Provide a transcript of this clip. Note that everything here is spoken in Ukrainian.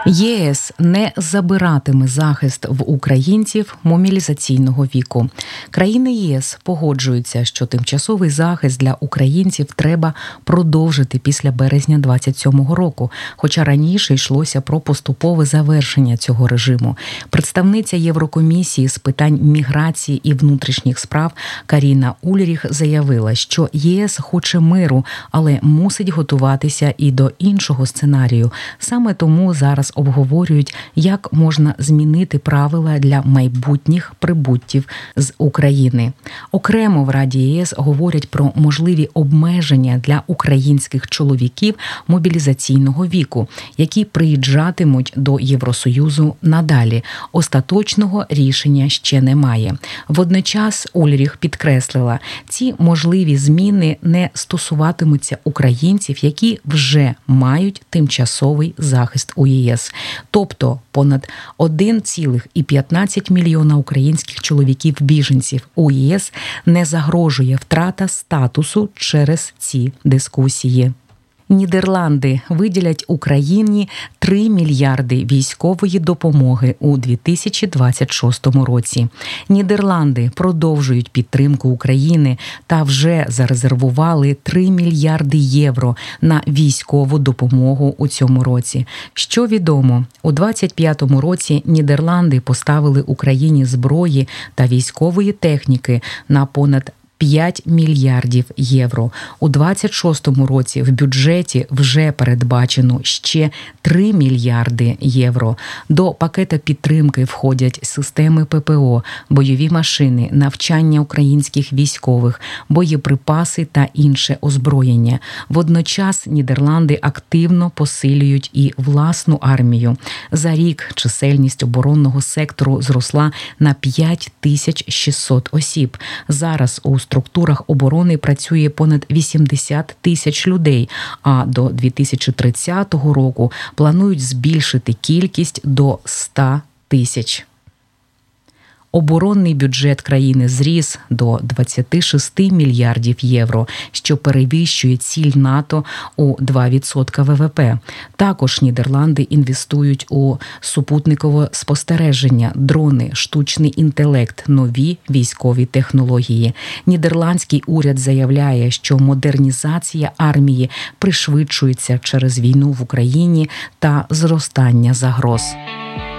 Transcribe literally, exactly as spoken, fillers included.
ЄС не забиратиме захист в українців мобілізаційного віку. Країни ЄС погоджуються, що тимчасовий захист для українців треба продовжити після березня двадцять сьомого року, хоча раніше йшлося про поступове завершення цього режиму. Представниця Єврокомісії з питань міграції і внутрішніх справ Каріна Ульріх заявила, що ЄС хоче миру, але мусить готуватися і до іншого сценарію. Саме тому зараз обговорюють, як можна змінити правила для майбутніх прибуттів з України. Окремо в Раді ЄС говорять про можливі обмеження для українських чоловіків мобілізаційного віку, які приїжджатимуть до Євросоюзу надалі. Остаточного рішення ще немає. Водночас Ульріх підкреслила, ці можливі зміни не стосуватимуться українців, які вже мають тимчасовий захист у ЄС. Тобто понад один цілих п'ятнадцять мільйона українських чоловіків-біженців у ЄС не загрожує втрата статусу через ці дискусії. Нідерланди виділять Україні три мільярди військової допомоги у дві тисячі двадцять шостому році. Нідерланди продовжують підтримку України та вже зарезервували три мільярди євро на військову допомогу у цьому році. Що відомо, у двадцять п'ятому році Нідерланди поставили Україні зброї та військової техніки на понад п'ять мільярдів євро. У двадцять шостому році в бюджеті вже передбачено ще три мільярди євро. До пакета підтримки входять системи ППО, бойові машини, навчання українських військових, боєприпаси та інше озброєння. Водночас Нідерланди активно посилюють і власну армію. За рік чисельність оборонного сектору зросла на п'ять тисяч шістсот осіб. Зараз у структурах оборони працює понад вісімдесят тисяч людей, а до дві тисячі тридцятого року планують збільшити кількість до ста тисяч. Оборонний бюджет країни зріс до двадцять шість мільярдів євро, що перевищує ціль НАТО у два відсотки ВВП. Також Нідерланди інвестують у супутникове спостереження, дрони, штучний інтелект, нові військові технології. Нідерландський уряд заявляє, що модернізація армії пришвидшується через війну в Україні та зростання загроз.